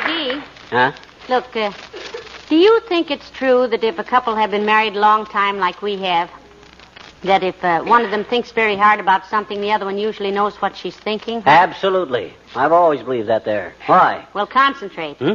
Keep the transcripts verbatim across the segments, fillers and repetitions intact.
McGee. Huh? Look, uh, do you think it's true that if a couple have been married a long time like we have, that if uh, one of them thinks very hard about something, the other one usually knows what she's thinking? Absolutely. I've always believed that there. Why? Well, concentrate. Hmm?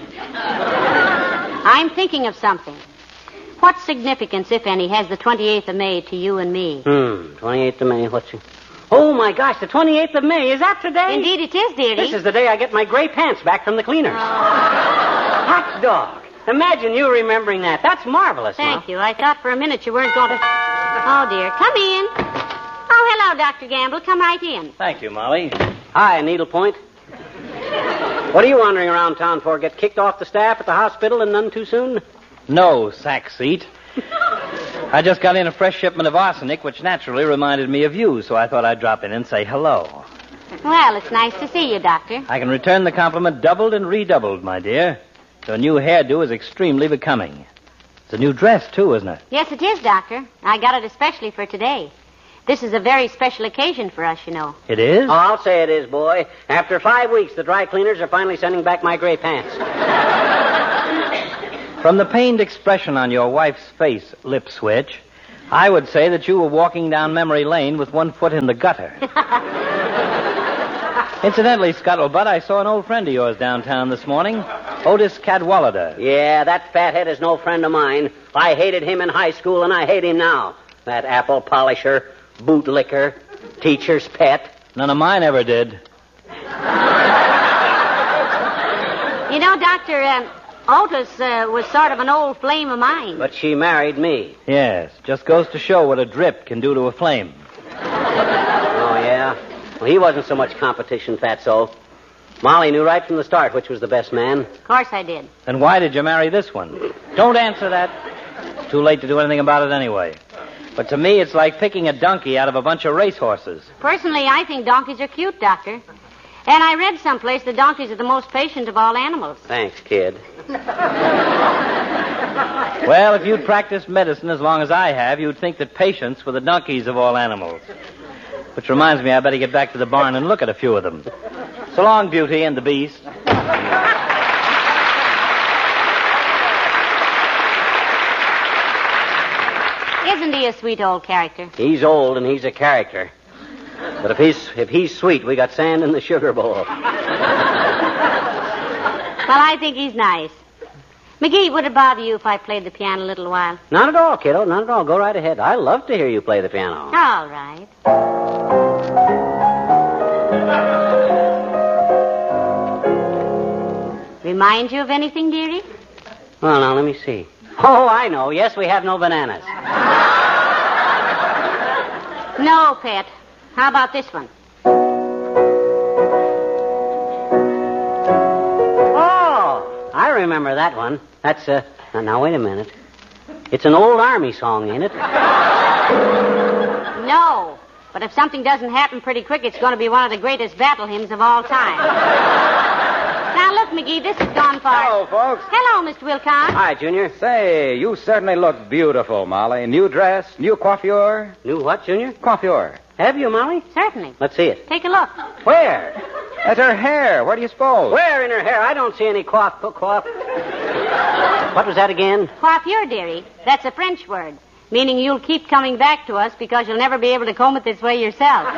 I'm thinking of something. What significance, if any, has the twenty-eighth of May to you and me? Hmm, twenty-eighth of May, what's... Oh, my gosh, the twenty-eighth of May. Is that today? Indeed it is, dearie. This is the day I get my gray pants back from the cleaners. Oh. Hot dog. Imagine you remembering that. That's marvelous, Thank Ma. you. I thought for a minute you weren't going to... Oh, dear. Come in. Oh, hello, Doctor Gamble. Come right in. Thank you, Molly. Hi, Needlepoint. What are you wandering around town for? Get kicked off the staff at the hospital and none too soon? No, sack seat. I just got in a fresh shipment of arsenic, which naturally reminded me of you, so I thought I'd drop in and say hello. Well, it's nice to see you, Doctor. I can return the compliment doubled and redoubled, my dear. Your new hairdo is extremely becoming. It's a new dress, too, isn't it? Yes, it is, Doctor. I got it especially for today. This is a very special occasion for us, you know. It is? Oh, I'll say it is, boy. After five weeks, the dry cleaners are finally sending back my gray pants. From the pained expression on your wife's face, Lip Switch, I would say that you were walking down memory lane with one foot in the gutter. Incidentally, Scuttlebutt, I saw an old friend of yours downtown this morning, Otis Cadwallader. Yeah, that fathead is no friend of mine. I hated him in high school, and I hate him now. That apple polisher, bootlicker, teacher's pet. None of mine ever did. You know, Doctor, um, Otis uh, was sort of an old flame of mine. But she married me. Yes, just goes to show what a drip can do to a flame. Oh, yeah? Well, he wasn't so much competition, Fatso. Molly knew right from the start which was the best man. Of course I did. Then why did you marry this one? Don't answer that. It's too late to do anything about it anyway. But to me, it's like picking a donkey out of a bunch of racehorses. Personally, I think donkeys are cute, Doctor. And I read someplace that donkeys are the most patient of all animals. Thanks, kid. Well, if you'd practiced medicine as long as I have, you'd think that patients were the donkeys of all animals. Which reminds me, I better get back to the barn and look at a few of them. So long, Beauty and the Beast. Isn't he a sweet old character? He's old and he's a character. But if he's if he's sweet, we got sand in the sugar bowl. Well, I think he's nice. McGee, would it bother you if I played the piano a little while? Not at all, kiddo. Not at all. Go right ahead. I love to hear you play the piano. All right. Remind you of anything, dearie? Well, now, let me see. Oh, I know. Yes, we have no bananas. No, pet. How about this one? Oh, I remember that one. That's, uh... Now, now, wait a minute. It's an old army song, ain't it? No. But if something doesn't happen pretty quick, it's going to be one of the greatest battle hymns of all time. Now, look, McGee, this has gone far. Hello, folks. Hello, Mister Wilcox. Hi, Junior. Say, you certainly look beautiful, Molly. New dress, new coiffure. New what, Junior? Coiffure. Have you, Molly? Certainly. Let's see it. Take a look. Where? That's her hair. Where do you suppose? Where in her hair? I don't see any coif... coif... What was that again? Coiffure, dearie. That's a French word, meaning you'll keep coming back to us because you'll never be able to comb it this way yourself.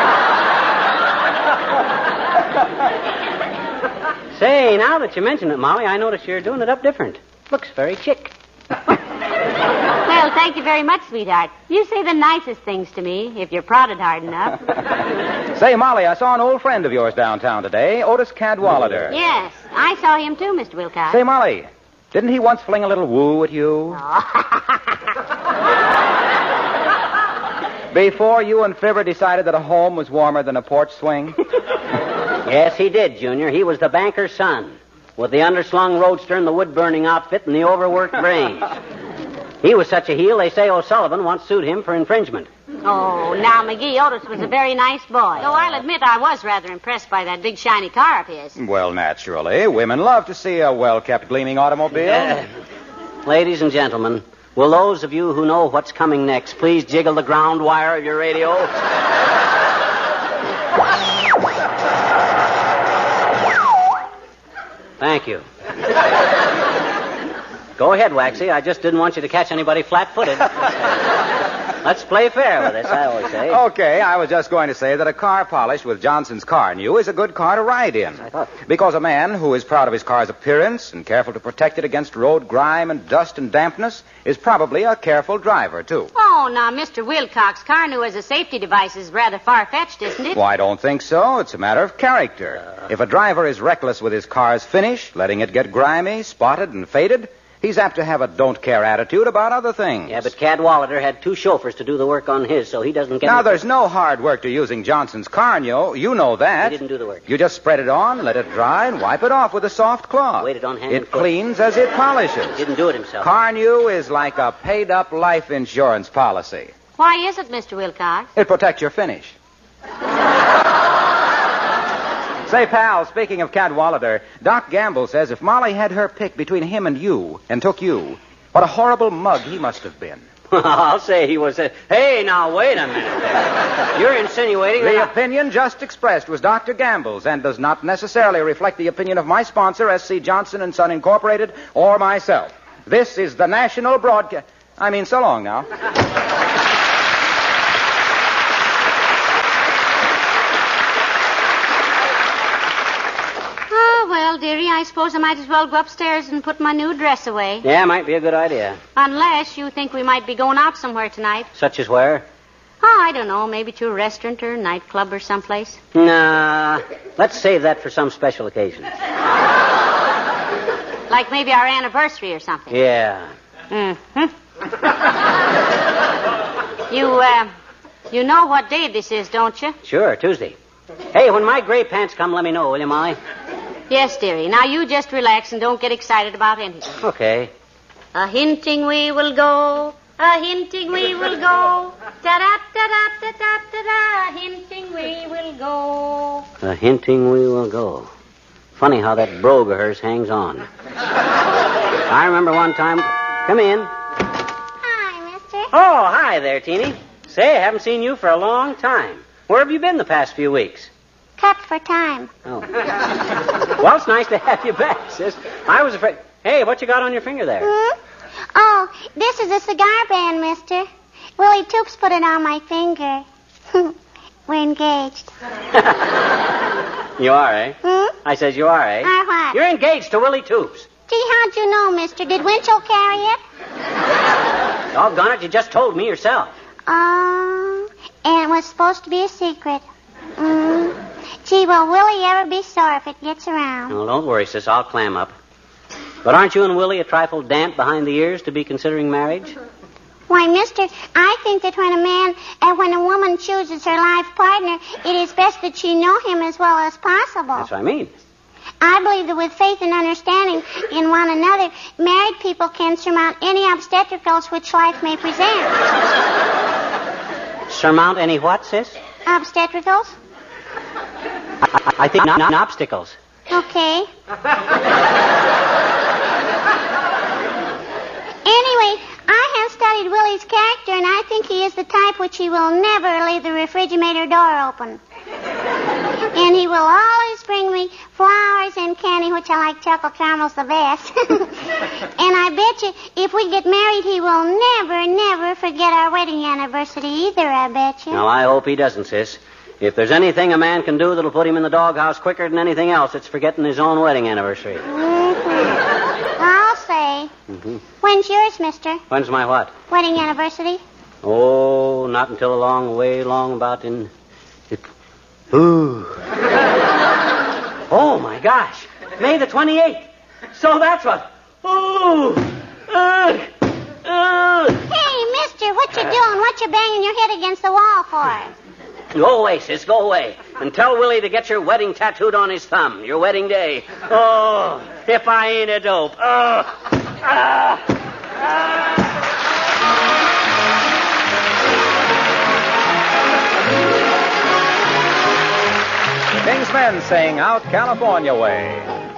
Say, now that you mention it, Molly, I notice you're doing it up different. Looks very chic. Well, thank you very much, sweetheart. You say the nicest things to me, if you're prodded hard enough. Say, Molly, I saw an old friend of yours downtown today, Otis Cadwallader. Yes, I saw him too, Mister Wilcox. Say, Molly, didn't he once fling a little woo at you? Oh. Before you and Fibber decided that a home was warmer than a porch swing? Yes, he did, Junior. He was the banker's son, with the underslung roadster and the wood-burning outfit and the overworked brains. He was such a heel, they say O'Sullivan once sued him for infringement. Oh, now, McGee, Otis was a very nice boy. Though I'll admit I was rather impressed by that big shiny car of his. Well, naturally. Women love to see a well-kept, gleaming automobile. Uh, ladies and gentlemen, will those of you who know what's coming next please jiggle the ground wire of your radio? Thank you. Go ahead, Waxy. I just didn't want you to catch anybody flat-footed. Let's play fair with this, I always say. Okay, I was just going to say that a car polished with Johnson's Car New is a good car to ride in. I thought. Because a man who is proud of his car's appearance and careful to protect it against road grime and dust and dampness is probably a careful driver, too. Oh, now, Mister Wilcox, car new as a safety device is rather far-fetched, isn't it? Well, I don't think so. It's a matter of character. Uh... If a driver is reckless with his car's finish, letting it get grimy, spotted, and faded, he's apt to have a don't-care attitude about other things. Yeah, but Cadwallader had two chauffeurs to do the work on his, so he doesn't get... Now, any... there's no hard work to using Johnson's Car New. You know that. He didn't do the work. You just spread it on, let it dry, and wipe it off with a soft cloth. Wait it on hand It and foot. cleans as it polishes. He didn't do it himself. Car New is like a paid-up life insurance policy. Why is it, Mister Wilcox? It protects your finish. Say, pal, speaking of Cadwallader, Doc Gamble says if Molly had her pick between him and you, and took you, what a horrible mug he must have been. I'll say he was a... Hey, now, wait a minute there. You're insinuating The that... opinion just expressed was Doctor Gamble's and does not necessarily reflect the opinion of my sponsor, S C Johnson and Son Incorporated, or myself. This is the National Broadcast... I mean, so long now. Well, dearie, I suppose I might as well go upstairs and put my new dress away. Yeah, might be a good idea. Unless you think we might be going out somewhere tonight. Such as where? Oh, I don't know. Maybe to a restaurant or a nightclub or someplace. Nah, let's save that for some special occasion. Like maybe our anniversary or something. Yeah. Mm-hmm. you, uh, you know what day this is, don't you? Sure, Tuesday. Hey, when my gray pants come, let me know, will you, Molly? Yes, dearie. Now you just relax and don't get excited about anything. Okay. A hinting we will go, a hinting we will go, da-da-da-da-da-da-da, a hinting we will go. A hinting we will go. Funny how that brogue of hers hangs on. I remember one time... Come in. Hi, mister. Oh, hi there, Teeny. Say, I haven't seen you for a long time. Where have you been the past few weeks? Cut for time. Oh. Well, it's nice to have you back, sis. I was afraid... Hey, what you got on your finger there? Hmm? Oh, this is a cigar band, mister. Willie Toops put it on my finger. We're engaged. You are, eh? Hmm? I says you are, eh? Are what? You're engaged to Willie Toops. Gee, how'd you know, mister? Did Winchell carry it? Doggone it, you just told me yourself. Oh, and it was supposed to be a secret. Mm. Gee, will Willie ever be sore if it gets around? Oh, don't worry, sis. I'll clam up. But aren't you and Willie a trifle damp behind the ears to be considering marriage? Why, mister, I think that when a man and when a woman chooses her life partner, it is best that she know him as well as possible. That's what I mean. I believe that with faith and understanding in one another, married people can surmount any obstacles which life may present. Surmount any what, sis? Obstacles? I, I think not, not obstacles. Okay. Anyway, I have studied Willie's character, and I think he is the type which he will never leave the refrigerator door open. And he will always bring me flowers and candy, which I like chocolate caramels the best. And I bet you, if we get married, he will never, never forget our wedding anniversary either, I bet you. Now, I hope he doesn't, sis. If there's anything a man can do that'll put him in the doghouse quicker than anything else, it's forgetting his own wedding anniversary. Mm-hmm. I'll say. Mm-hmm. When's yours, mister? When's my what? Wedding anniversary? Oh, not until a long way long about in... It... Ooh. Oh, my gosh. May the twenty-eighth. So that's what... Ooh. Ugh. Ugh. Hey, mister, what you doing? What you banging your head against the wall for? Go away, sis, go away. And tell Willie to get your wedding tattooed on his thumb, your wedding day. Oh, if I ain't a dope. Oh. Ah. Ah. King's Men sing Out California Way.